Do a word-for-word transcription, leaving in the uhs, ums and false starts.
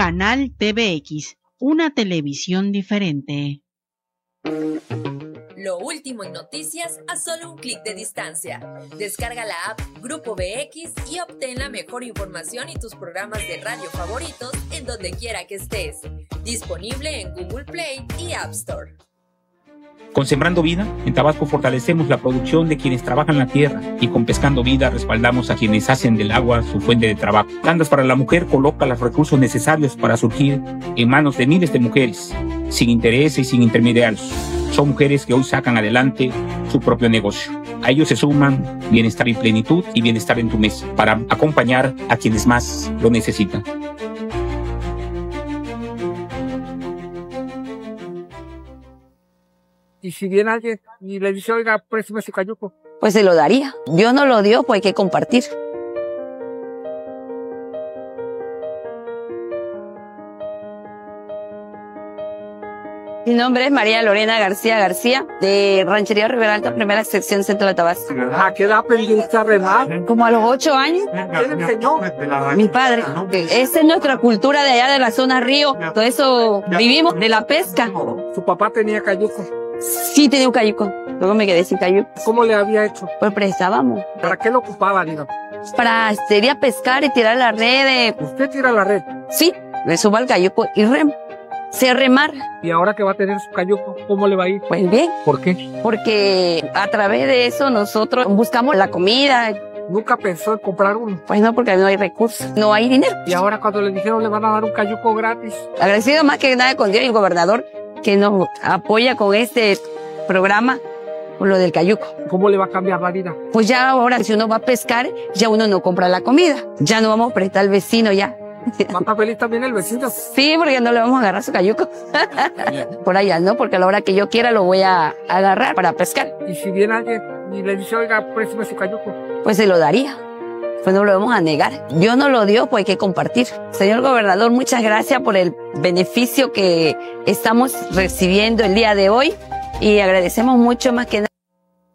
Canal T V X, una televisión diferente. Lo último en noticias a solo un clic de distancia. Descarga la app Grupo B X y obtén la mejor información y tus programas de radio favoritos en donde quiera que estés. Disponible en Google Play y App Store. Con Sembrando Vida, en Tabasco fortalecemos la producción de quienes trabajan la tierra y con Pescando Vida respaldamos a quienes hacen del agua su fuente de trabajo. Tandas para la Mujer coloca los recursos necesarios para surgir en manos de miles de mujeres, sin interés y sin intermediarios. Son mujeres que hoy sacan adelante su propio negocio. A ellos se suman bienestar y plenitud y bienestar en tu mesa para acompañar a quienes más lo necesitan. Y si viene alguien y le dice, oiga, préstame su cayuco, pues se lo daría. Dios no lo dio, pues hay que compartir. Mi nombre es María Lorena García García, de Ranchería Rivera Alta, primera sección centro de Tabasco. ¿A qué edad aprendiste a remar? Como a los ocho años. ¿Quién enseñó? Mi padre. Esa es nuestra cultura de allá de la zona río. Todo eso vivimos de la pesca. ¿Su papá tenía cayuco? Sí, tenía un cayuco. Luego me quedé sin cayuco. ¿Cómo le había hecho? Pues prestábamos. ¿Para qué lo ocupaba, Lina? Para sería pescar y tirar la red. ¿Usted tira la red? Sí, le subo al cayuco y rem. Sé remar. ¿Y ahora que va a tener su cayuco, cómo le va a ir? Pues bien. ¿Por qué? Porque a través de eso nosotros buscamos la comida. ¿Nunca pensó en comprar uno? Pues no, porque no hay recursos, no hay dinero. ¿Y ahora cuando le dijeron le van a dar un cayuco gratis? Agradecido más que nada con Dios y el gobernador que nos apoya con este programa, con lo del cayuco. ¿Cómo le va a cambiar la vida? Pues ya ahora si uno va a pescar, ya uno no compra la comida. Ya no vamos a prestar al vecino ya. ¿Va a estar feliz también el vecino? Sí, porque no le vamos a agarrar su cayuco. Por allá, ¿no? Porque a la hora que yo quiera lo voy a agarrar para pescar. ¿Y si viene alguien y le dice, oiga, préstame su cayuco? Pues se lo daría. Pues no lo vamos a negar. Dios no lo dio, pues hay que compartir. Señor gobernador, muchas gracias por el beneficio que estamos recibiendo el día de hoy y agradecemos mucho más que nada.